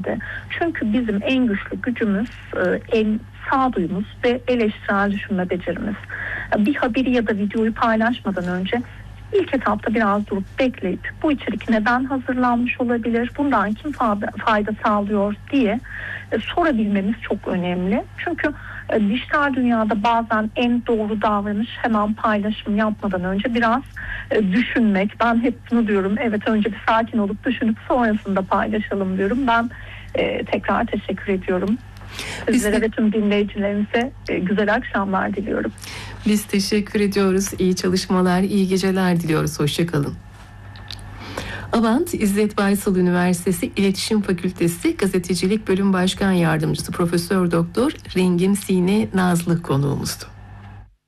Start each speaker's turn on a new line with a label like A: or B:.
A: önemli. Çünkü bizim en güçlü gücümüz en sağduyumuz ve eleştirel düşünme becerimiz. Bir haberi ya da videoyu paylaşmadan önce İlk etapta biraz durup bekleyip bu içerik neden hazırlanmış olabilir, bundan kim fayda sağlıyor diye sorabilmemiz çok önemli. Çünkü dijital dünyada bazen en doğru davranış hemen paylaşım yapmadan önce biraz düşünmek. Ben hep bunu diyorum, evet, önce bir sakin olup düşünüp sonrasında paylaşalım diyorum. Ben tekrar teşekkür ediyorum. Sizlere ve tüm dinleyicilerimize güzel akşamlar diliyorum.
B: Biz teşekkür ediyoruz. İyi çalışmalar, iyi geceler diliyoruz. Hoşçakalın. Avant, İzzet Baysal Üniversitesi İletişim Fakültesi Gazetecilik Bölüm Başkan Yardımcısı Profesör Doktor Rengin Sine Nazlı konuğumuzdu.